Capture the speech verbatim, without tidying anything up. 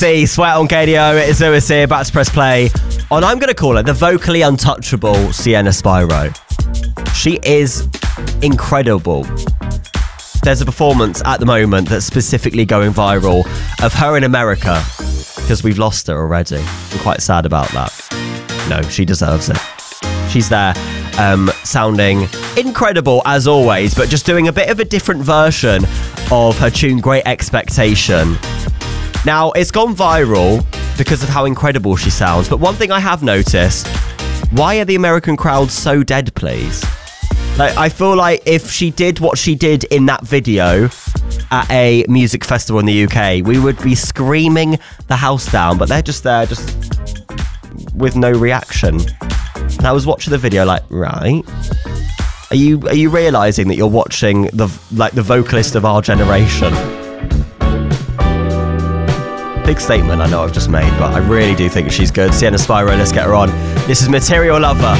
See, Sweat on K D O, it is Lewis here, about to press play on, I'm going to call her the vocally untouchable Sienna Spyro. She is incredible. There's a performance at the moment that's specifically going viral of her in America, because we've lost her already. I'm quite sad about that. No, she deserves it. She's there, um, sounding incredible as always, but just doing a bit of a different version of her tune Great Expectation. Now, it's gone viral because of how incredible she sounds, but one thing I have noticed, why are the American crowds so dead, please? Like, I feel like if she did what she did in that video at a music festival in the U K, we would be screaming the house down, but they're just there, just with no reaction. And I was watching the video like, right, are you are you realising that you're watching the like the vocalist of our generation? Big statement I know I've just made, but I really do think she's good. Sienna Spyro, let's get her on. This is Material Lover.